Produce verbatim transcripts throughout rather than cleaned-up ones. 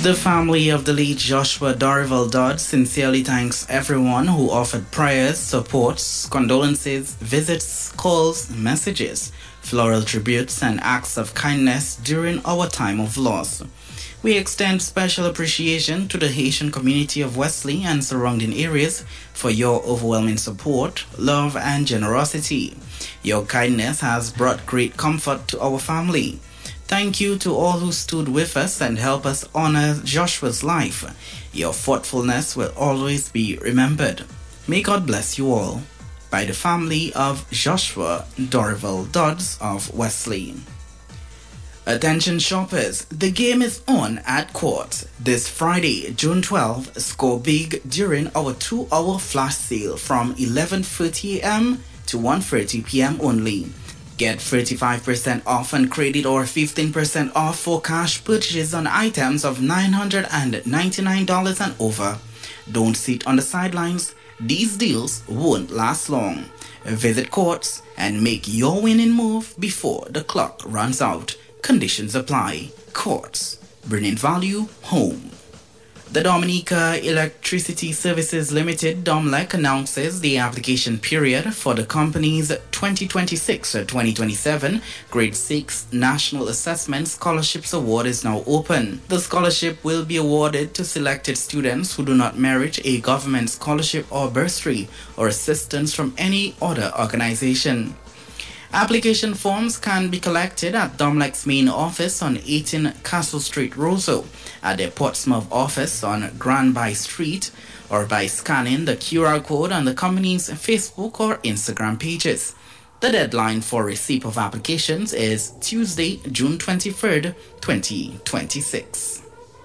The family of the late Joshua Dorival Dodd sincerely thanks everyone who offered prayers, supports, condolences, visits, calls, messages, floral tributes, and acts of kindness during our time of loss. We extend special appreciation to the Haitian community of Wesley and surrounding areas for your overwhelming support, love, and generosity. Your kindness has brought great comfort to our family. Thank you to all who stood with us and helped us honor Joshua's life. Your thoughtfulness will always be remembered. May God bless you all. By the family of Joshua Dorival Dodds of Wesley. Attention shoppers, the game is on at Court. This Friday, June twelfth, score big during our two-hour flash sale from eleven thirty a.m. to one thirty p.m. only. Get thirty-five percent off on credit or fifteen percent off for cash purchases on items of nine hundred ninety-nine dollars and over. Don't sit on the sidelines. These deals won't last long. Visit Courts and make your winning move before the clock runs out. Conditions apply. Courts, bringing value home. The Dominica Electricity Services Limited DOMLEC announces the application period for the company's twenty twenty-six twenty twenty-seven Grade six National Assessment Scholarships Award is now open. The scholarship will be awarded to selected students who do not merit a government scholarship or bursary or assistance from any other organization. Application forms can be collected at DOMLEC's main office on eighteen Castle Street, Roseau, at their Portsmouth office on Granby Street, or by scanning the Q R code on the company's Facebook or Instagram pages. The deadline for receipt of applications is Tuesday, June twenty-third, twenty twenty-six.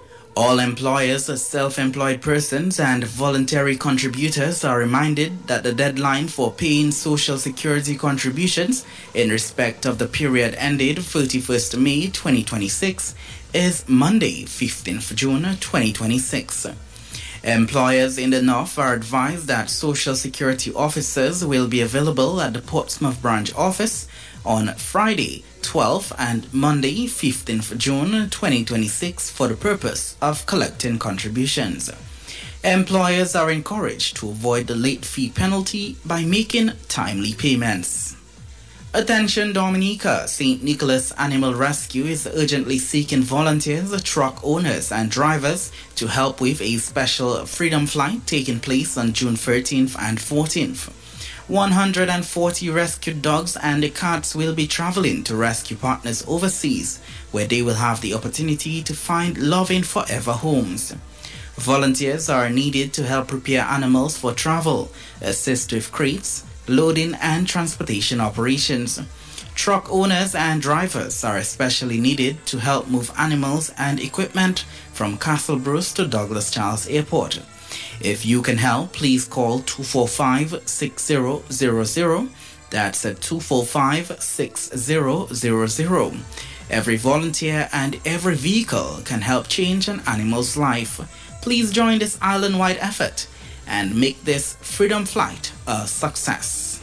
All employers, self-employed persons, and voluntary contributors are reminded that the deadline for paying Social Security contributions in respect of the period ended thirty-first of May twenty twenty-six is Monday, fifteenth of June twenty twenty-six. Employers in the North are advised that Social Security officers will be available at the Portsmouth branch office on Friday, twelfth and Monday, fifteenth of June twenty twenty-six for the purpose of collecting contributions. Employers are encouraged to avoid the late fee penalty by making timely payments. Attention Dominica, Saint Nicholas Animal Rescue is urgently seeking volunteers, truck owners, and drivers to help with a special freedom flight taking place on June thirteenth and fourteenth. one hundred forty rescued dogs and cats will be traveling to rescue partners overseas, where they will have the opportunity to find loving forever homes. Volunteers are needed to help prepare animals for travel, assist with crates, loading and transportation operations. Truck owners and drivers are especially needed to help move animals and equipment from Castle Bruce to Douglas Charles Airport. If you can help, please call two four five, six zero zero zero. That's at two four five, six zero zero zero. Every volunteer and every vehicle can help change an animal's life. Please join this island-wide effort and make this freedom flight a success.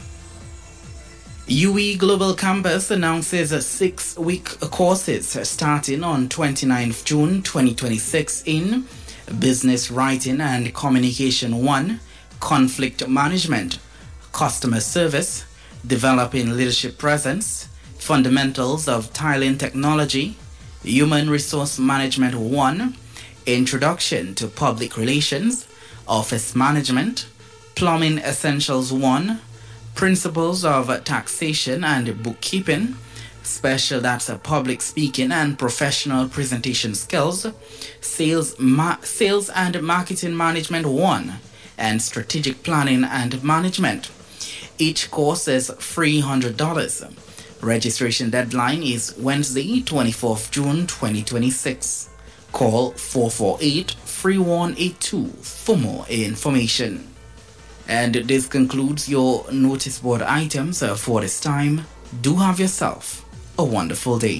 U W E Global Campus announces six-week courses starting on twenty-ninth of June twenty twenty-six in Business Writing and Communication one, Conflict Management, Customer Service, Developing Leadership Presence, Fundamentals of Tiling Technology, Human Resource Management one, Introduction to Public Relations, Office Management, Plumbing Essentials one, Principles of Taxation and Bookkeeping, Special Data Public Speaking and Professional Presentation Skills, Sales, Ma- Sales and Marketing Management one, and Strategic Planning and Management. Each course is three hundred dollars. Registration deadline is Wednesday, twenty-fourth of June twenty twenty-six. Call four four eight, three one eight two for more information. And this concludes your notice board items for this time. Do have yourself a wonderful day.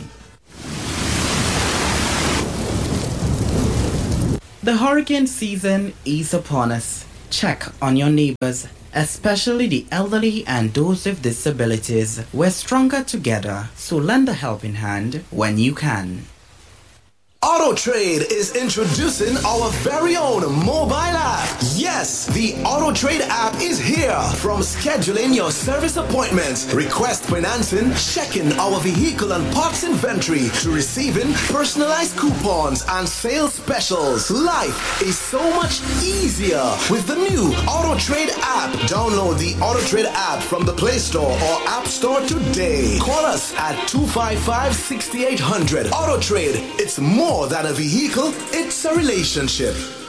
The hurricane season is upon us. Check on your neighbors, especially the elderly and those with disabilities. We're stronger together, so lend a helping hand when you can. Auto AutoTrade is introducing our very own mobile app. Yes, the AutoTrade app is here. From scheduling your service appointments, request financing, checking our vehicle and parts inventory, to receiving personalized coupons and sales specials. Life is so much easier with the new AutoTrade app. Download the AutoTrade app from the Play Store or App Store today. Call us at two five five, six eight zero zero. AutoTrade, it's more than a vehicle, it's a relationship.